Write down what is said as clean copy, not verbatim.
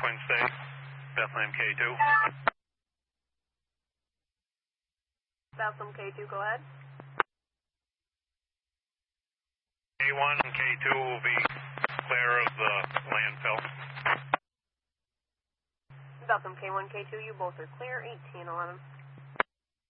Twin State, Bethlehem K2. Bethlehem K2, go ahead. K1 and K2 will be clear of the landfill. Bethlehem K1, K2, you both are clear, 1811.